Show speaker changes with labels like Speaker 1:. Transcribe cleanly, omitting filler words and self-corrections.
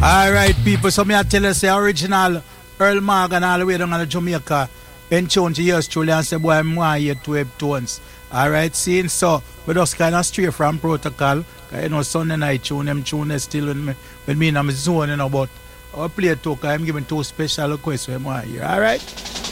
Speaker 1: Alright, people, so me I tell you, say original Earl Morgan all the way down to Jamaica. In tune to yours truly and say, boy, I'm going here to web tones. Alright, seeing so, we just kind of stray from protocol. Cause you know, Sunday night tune, them tune is still with me in my zone, you know, but I'll play it too, cause I'm giving two special requests for him here. Alright?